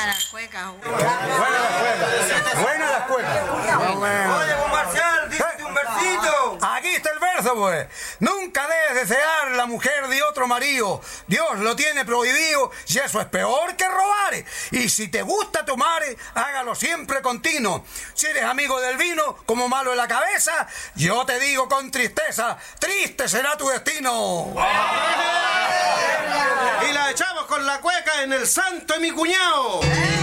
las cuecas. Buena las cuecas. Oye, vos Marcial, dígate un versito. Aquí está el verso, pues. Nunca debes desear la mujer de otro marido. Dios lo tiene prohibido y eso es peor que robar. Y si te gusta tomar, hágalo siempre continuo. Si eres amigo del vino, como malo en la cabeza, yo te digo con tristeza, triste será tu destino. Y la echamos con la cueca en el santo de mi cuñado.